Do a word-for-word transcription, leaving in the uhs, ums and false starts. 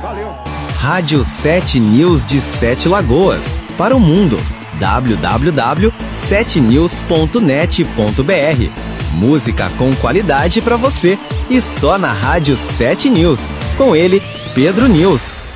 Valeu. Rádio sete News de Sete Lagoas, para o mundo. w w w ponto sete news ponto net ponto b r. Música com qualidade para você e só na Rádio sete News. Com ele, Pedro News.